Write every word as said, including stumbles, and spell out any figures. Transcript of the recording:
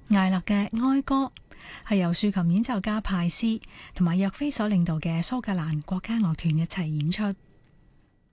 艾勒嘅哀歌係由豎琴演奏家派斯同埋若菲所領導嘅蘇格蘭國家樂團一齊演出。